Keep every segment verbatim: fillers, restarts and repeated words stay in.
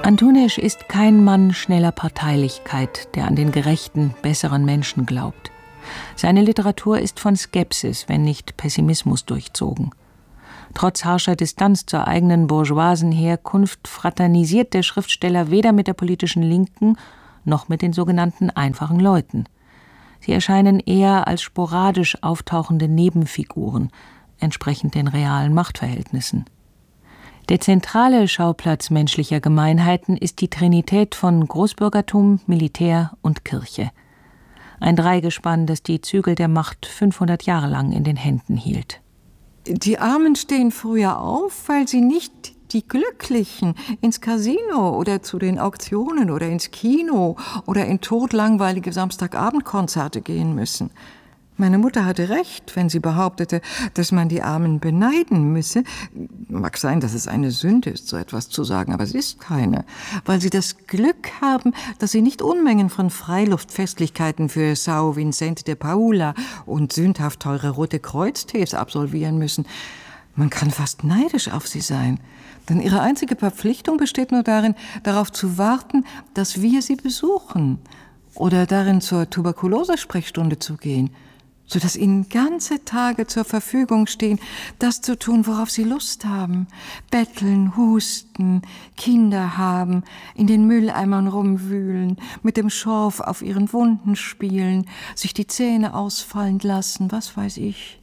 Antunes ist kein Mann schneller Parteilichkeit, der an den gerechten, besseren Menschen glaubt. Seine Literatur ist von Skepsis, wenn nicht Pessimismus durchzogen. Trotz harscher Distanz zur eigenen bourgeoisen Herkunft fraternisiert der Schriftsteller weder mit der politischen Linken noch mit den sogenannten einfachen Leuten. Sie erscheinen eher als sporadisch auftauchende Nebenfiguren, entsprechend den realen Machtverhältnissen. Der zentrale Schauplatz menschlicher Gemeinheiten ist die Trinität von Großbürgertum, Militär und Kirche. Ein Dreigespann, das die Zügel der Macht fünfhundert Jahre lang in den Händen hielt. Die Armen stehen früher auf, weil sie nicht die Glücklichen ins Casino oder zu den Auktionen oder ins Kino oder in todlangweilige Samstagabendkonzerte gehen müssen. Meine Mutter hatte recht, wenn sie behauptete, dass man die Armen beneiden müsse. Mag sein, dass es eine Sünde ist, so etwas zu sagen, aber es ist keine. Weil sie das Glück haben, dass sie nicht Unmengen von Freiluftfestlichkeiten für São Vicente de Paula und sündhaft teure Rote Kreuz-Tees absolvieren müssen. Man kann fast neidisch auf sie sein. Denn ihre einzige Verpflichtung besteht nur darin, darauf zu warten, dass wir sie besuchen. Oder darin, zur Tuberkulose-Sprechstunde zu gehen, sodass ihnen ganze Tage zur Verfügung stehen, das zu tun, worauf sie Lust haben. Betteln, husten, Kinder haben, in den Mülleimern rumwühlen, mit dem Schorf auf ihren Wunden spielen, sich die Zähne ausfallen lassen, was weiß ich.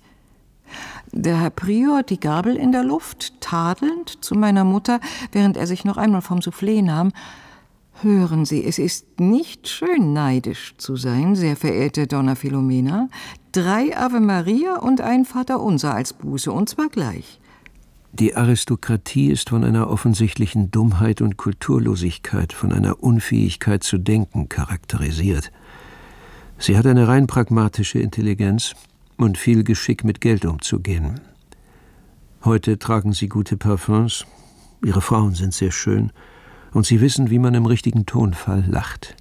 Der Herr Prior, die Gabel in der Luft, tadelnd zu meiner Mutter, während er sich noch einmal vom Soufflé nahm: Hören Sie, es ist nicht schön, neidisch zu sein, sehr verehrte Donna Filomena. Drei Ave Maria und ein Vaterunser als Buße, und zwar gleich. Die Aristokratie ist von einer offensichtlichen Dummheit und Kulturlosigkeit, von einer Unfähigkeit zu denken charakterisiert. Sie hat eine rein pragmatische Intelligenz und viel Geschick, mit Geld umzugehen. Heute tragen sie gute Parfums, ihre Frauen sind sehr schön, und sie wissen, wie man im richtigen Tonfall lacht.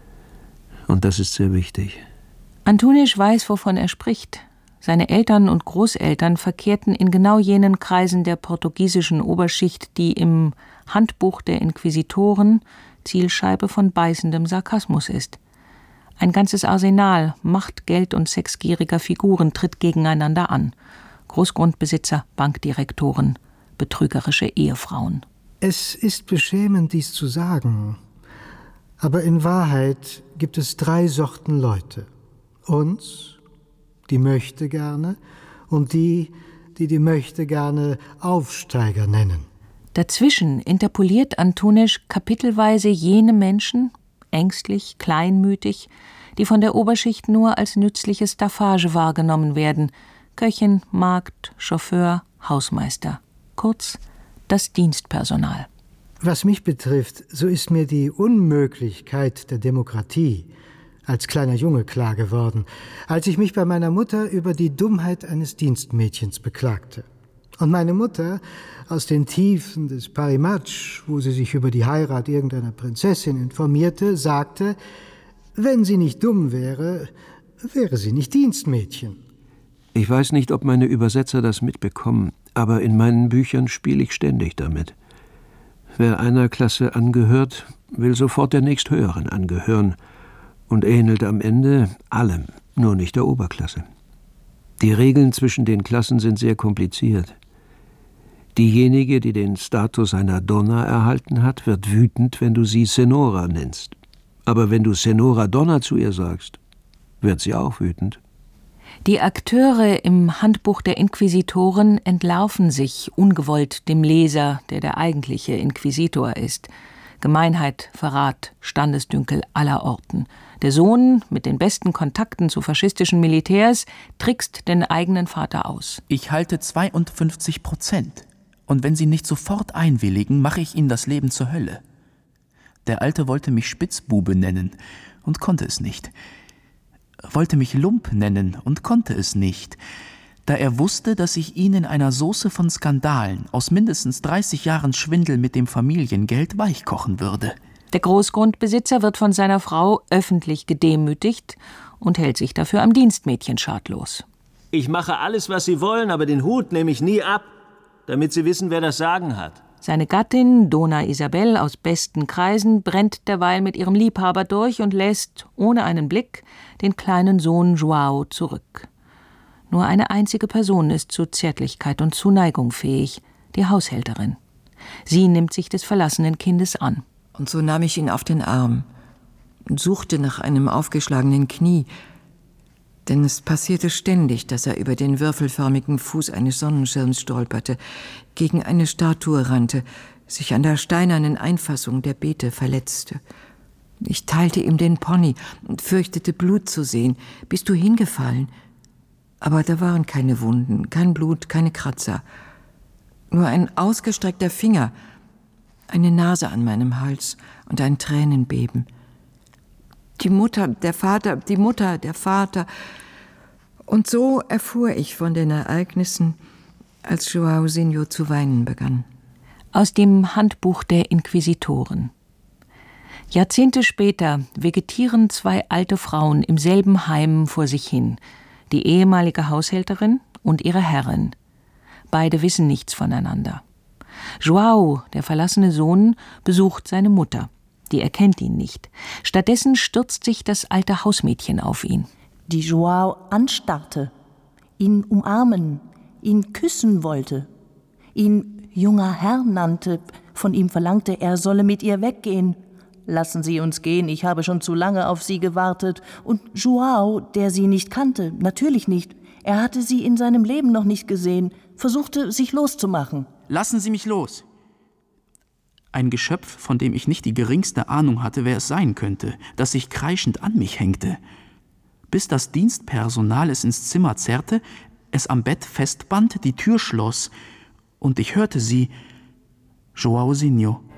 Und das ist sehr wichtig. Antunes weiß, wovon er spricht. Seine Eltern und Großeltern verkehrten in genau jenen Kreisen der portugiesischen Oberschicht, die im Handbuch der Inquisitoren Zielscheibe von beißendem Sarkasmus ist. Ein ganzes Arsenal Macht-, Geld- und sexgieriger Figuren tritt gegeneinander an. Großgrundbesitzer, Bankdirektoren, betrügerische Ehefrauen. Es ist beschämend, dies zu sagen, aber in Wahrheit gibt es drei Sorten Leute. Uns, die Möchtegerne, und die, die die Möchtegerne Aufsteiger nennen. Dazwischen interpoliert Antunes kapitelweise jene Menschen, ängstlich, kleinmütig, die von der Oberschicht nur als nützliche Staffage wahrgenommen werden: Köchin, Magd, Chauffeur, Hausmeister. Kurz, das Dienstpersonal. Was mich betrifft, so ist mir die Unmöglichkeit der Demokratie als kleiner Junge klar geworden, als ich mich bei meiner Mutter über die Dummheit eines Dienstmädchens beklagte. Und meine Mutter, aus den Tiefen des Parimatch, wo sie sich über die Heirat irgendeiner Prinzessin informierte, sagte, wenn sie nicht dumm wäre, wäre sie nicht Dienstmädchen. Ich weiß nicht, ob meine Übersetzer das mitbekommen, aber in meinen Büchern spiele ich ständig damit. Wer einer Klasse angehört, will sofort der nächsthöheren angehören und ähnelt am Ende allem, nur nicht der Oberklasse. Die Regeln zwischen den Klassen sind sehr kompliziert. Diejenige, die den Status einer Donna erhalten hat, wird wütend, wenn du sie Senora nennst. Aber wenn du Senora Donna zu ihr sagst, wird sie auch wütend. Die Akteure im Handbuch der Inquisitoren entlarven sich ungewollt dem Leser, der der eigentliche Inquisitor ist. Gemeinheit, Verrat, Standesdünkel aller Orten. Der Sohn mit den besten Kontakten zu faschistischen Militärs trickst den eigenen Vater aus. Ich halte zweiundfünfzig Prozent. Und wenn Sie nicht sofort einwilligen, mache ich Ihnen das Leben zur Hölle. Der Alte wollte mich Spitzbube nennen und konnte es nicht. Wollte mich Lump nennen und konnte es nicht, da er wusste, dass ich ihn in einer Soße von Skandalen aus mindestens dreißig Jahren Schwindel mit dem Familiengeld weichkochen würde. Der Großgrundbesitzer wird von seiner Frau öffentlich gedemütigt und hält sich dafür am Dienstmädchen schadlos. Ich mache alles, was Sie wollen, aber den Hut nehme ich nie ab, damit Sie wissen, wer das Sagen hat. Seine Gattin, Dona Isabel aus besten Kreisen, brennt derweil mit ihrem Liebhaber durch und lässt, ohne einen Blick, den kleinen Sohn Joao zurück. Nur eine einzige Person ist zu Zärtlichkeit und Zuneigung fähig, die Haushälterin. Sie nimmt sich des verlassenen Kindes an. Und so nahm ich ihn auf den Arm und suchte nach einem aufgeschlagenen Knie, denn es passierte ständig, dass er über den würfelförmigen Fuß eines Sonnenschirms stolperte, gegen eine Statue rannte, sich an der steinernen Einfassung der Beete verletzte. Ich teilte ihm den Pony und fürchtete, Blut zu sehen. Bist du hingefallen? Aber da waren keine Wunden, kein Blut, keine Kratzer. Nur ein ausgestreckter Finger, eine Nase an meinem Hals und ein Tränenbeben. Die Mutter, der Vater, die Mutter, der Vater. Und so erfuhr ich von den Ereignissen, als Joãozinho zu weinen begann. Aus dem Handbuch der Inquisitoren. Jahrzehnte später vegetieren zwei alte Frauen im selben Heim vor sich hin, die ehemalige Haushälterin und ihre Herrin. Beide wissen nichts voneinander. João, der verlassene Sohn, besucht seine Mutter. Die erkennt ihn nicht. Stattdessen stürzt sich das alte Hausmädchen auf ihn. Die João anstarrte, ihn umarmen, ihn küssen wollte, ihn junger Herr nannte, von ihm verlangte, er solle mit ihr weggehen. Lassen Sie uns gehen, ich habe schon zu lange auf Sie gewartet. Und João, der sie nicht kannte, natürlich nicht, er hatte sie in seinem Leben noch nicht gesehen, versuchte, sich loszumachen. Lassen Sie mich los! Ein Geschöpf, von dem ich nicht die geringste Ahnung hatte, wer es sein könnte, das sich kreischend an mich hängte. Bis das Dienstpersonal es ins Zimmer zerrte, es am Bett festband, die Tür schloss, und ich hörte sie: Joãozinho.